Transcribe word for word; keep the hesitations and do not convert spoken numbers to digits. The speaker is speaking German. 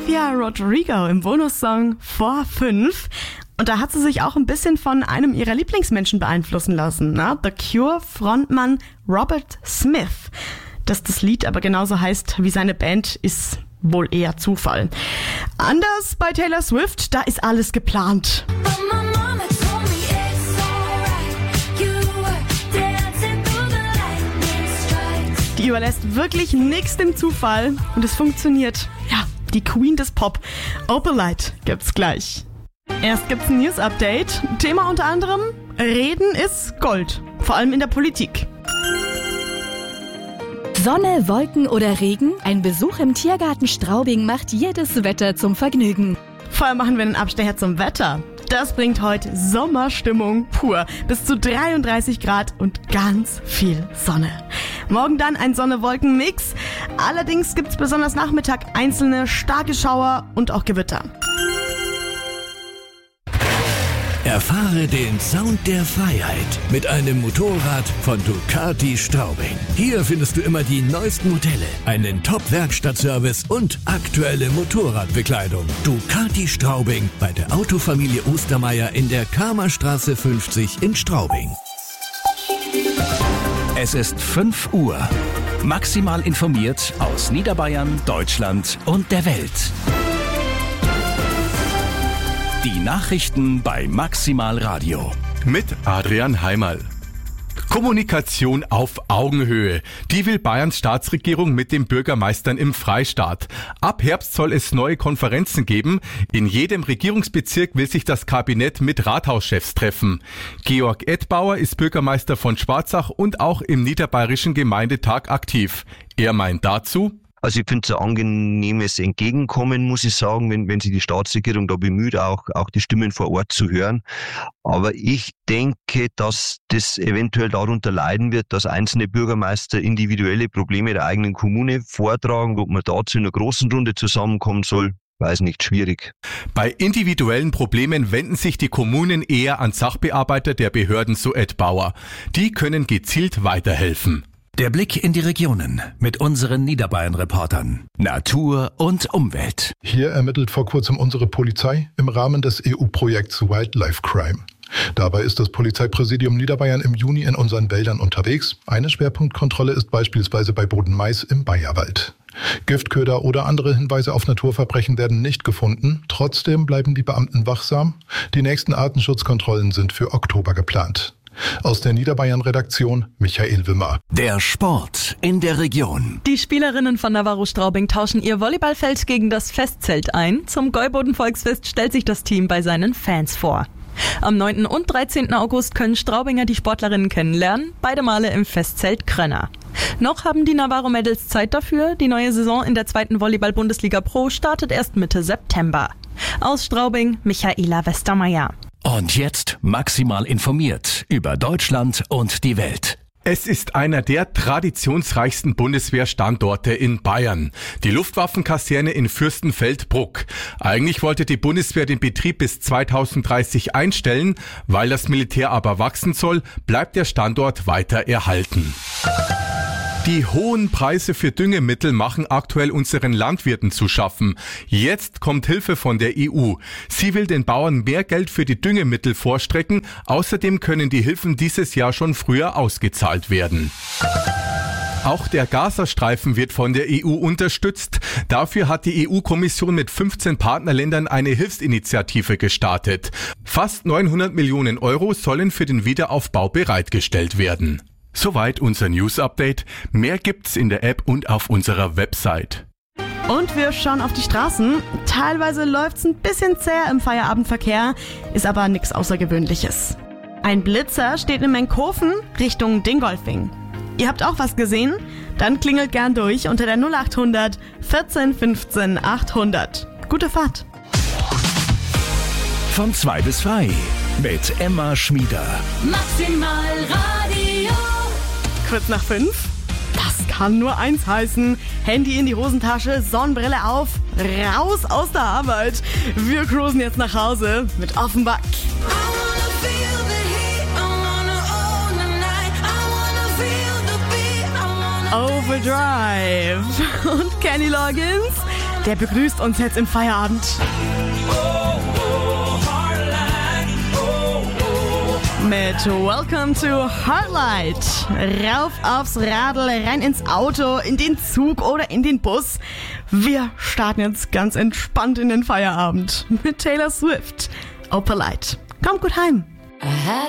Olivia Rodrigo im Bonussong vor fünf. Und da hat sie sich auch ein bisschen von einem ihrer Lieblingsmenschen beeinflussen lassen, ne? The Cure-Frontmann Robert Smith. Dass das Lied aber genauso heißt wie seine Band, ist wohl eher Zufall. Anders bei Taylor Swift, da ist alles geplant. Die überlässt wirklich nichts dem Zufall und es funktioniert. Ja, die Queen des Pop. Opalite gibt's gleich. Erst gibt's ein News-Update. Thema unter anderem: Reden ist Gold. Vor allem in der Politik. Sonne, Wolken oder Regen? Ein Besuch im Tiergarten Straubing macht jedes Wetter zum Vergnügen. Vorher machen wir einen Abstecher zum Wetter. Das bringt heute Sommerstimmung pur. Bis zu dreiunddreißig Grad und ganz viel Sonne. Morgen dann ein Sonne-Wolken-Mix. Allerdings gibt's besonders Nachmittag einzelne starke Schauer und auch Gewitter. Erfahre den Sound der Freiheit mit einem Motorrad von Ducati Straubing. Hier findest du immer die neuesten Modelle, einen Top-Werkstattservice und aktuelle Motorradbekleidung. Ducati Straubing bei der Autofamilie Ostermeier in der Kamerstraße fünfzig in Straubing. Es ist fünf Uhr. Maximal informiert aus Niederbayern, Deutschland und der Welt. Die Nachrichten bei Maximal Radio. Mit Adrian Heimerl. Kommunikation auf Augenhöhe. Die will Bayerns Staatsregierung mit den Bürgermeistern im Freistaat. Ab Herbst soll es neue Konferenzen geben. In jedem Regierungsbezirk will sich das Kabinett mit Rathauschefs treffen. Georg Edbauer ist Bürgermeister von Schwarzach und auch im Niederbayerischen Gemeindetag aktiv. Er meint dazu: Also ich finde es ein angenehmes Entgegenkommen, muss ich sagen, wenn, wenn sich die Staatsregierung da bemüht, auch, auch die Stimmen vor Ort zu hören. Aber ich denke, dass das eventuell darunter leiden wird, dass einzelne Bürgermeister individuelle Probleme der eigenen Kommune vortragen. Ob man dazu in einer großen Runde zusammenkommen soll, weiß nicht, schwierig. Bei individuellen Problemen wenden sich die Kommunen eher an Sachbearbeiter der Behörden, so Edbauer. Die können gezielt weiterhelfen. Der Blick in die Regionen mit unseren Niederbayern-Reportern. Natur und Umwelt. Hier ermittelt vor kurzem unsere Polizei im Rahmen des E U-Projekts Wildlife Crime. Dabei ist das Polizeipräsidium Niederbayern im Juni in unseren Wäldern unterwegs. Eine Schwerpunktkontrolle ist beispielsweise bei Bodenmais im Bayerwald. Giftköder oder andere Hinweise auf Naturverbrechen werden nicht gefunden. Trotzdem bleiben die Beamten wachsam. Die nächsten Artenschutzkontrollen sind für Oktober geplant. Aus der Niederbayern-Redaktion Michael Wimmer. Der Sport in der Region. Die Spielerinnen von Navarro Straubing tauschen ihr Volleyballfeld gegen das Festzelt ein. Zum Gäuboden-Volksfest stellt sich das Team bei seinen Fans vor. Am neunten und dreizehnten August können Straubinger die Sportlerinnen kennenlernen, beide Male im Festzelt Krönner. Noch haben die Navarro Mädels Zeit dafür. Die neue Saison in der zweiten Volleyball-Bundesliga Pro startet erst Mitte September. Aus Straubing, Michaela Westermeier. Und jetzt maximal informiert über Deutschland und die Welt. Es ist einer der traditionsreichsten Bundeswehrstandorte in Bayern, die Luftwaffenkaserne in Fürstenfeldbruck. Eigentlich wollte die Bundeswehr den Betrieb bis zweitausenddreißig einstellen, weil das Militär aber wachsen soll, bleibt der Standort weiter erhalten. Die hohen Preise für Düngemittel machen aktuell unseren Landwirten zu schaffen. Jetzt kommt Hilfe von der E U. Sie will den Bauern mehr Geld für die Düngemittel vorstrecken. Außerdem können die Hilfen dieses Jahr schon früher ausgezahlt werden. Auch der Gazastreifen wird von der E U unterstützt. Dafür hat die E U-Kommission mit fünfzehn Partnerländern eine Hilfsinitiative gestartet. Fast neunhundert Millionen Euro sollen für den Wiederaufbau bereitgestellt werden. Soweit unser News-Update. Mehr gibt's in der App und auf unserer Website. Und wir schauen auf die Straßen. Teilweise läuft's ein bisschen zäh im Feierabendverkehr, ist aber nichts Außergewöhnliches. Ein Blitzer steht in Menkhofen Richtung Dingolfing. Ihr habt auch was gesehen? Dann klingelt gern durch unter der null achthundert vierzehn fünfzehn achthundert. Gute Fahrt. Von zwei bis drei mit Emma Schmieder. Maximal Radio. Kurz nach fünf? Das kann nur eins heißen. Handy in die Hosentasche, Sonnenbrille auf, raus aus der Arbeit. Wir cruisen jetzt nach Hause mit Offenbach. Overdrive und Kenny Loggins. der begrüßt uns jetzt im Feierabend. Mit Welcome to Heartlight. Rauf aufs Radl, rein ins Auto, in den Zug oder in den Bus. Wir starten jetzt ganz entspannt in den Feierabend mit Taylor Swift. Oh, polite. Kommt gut heim.